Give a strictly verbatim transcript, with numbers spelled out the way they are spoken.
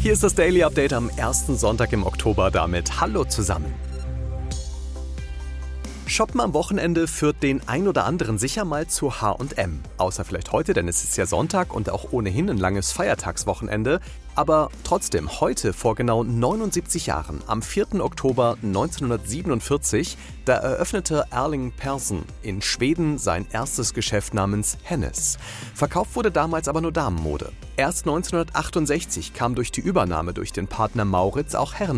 Hier ist das Daily Update am ersten Sonntag im Oktober damit. Hallo zusammen. Shoppen am Wochenende führt den ein oder anderen sicher mal zu H und M. Außer vielleicht heute, denn es ist ja Sonntag und auch ohnehin ein langes Feiertagswochenende. Aber trotzdem, heute vor genau neunundsiebzig Jahren, am vierten Oktober neunzehnhundertsiebenundvierzig, da eröffnete Erling Persson in Schweden sein erstes Geschäft namens Hennes. Verkauft wurde damals aber nur Damenmode. Erst neunzehnhundertachtundsechzig kam durch die Übernahme durch den Partner Mauritz auch Herren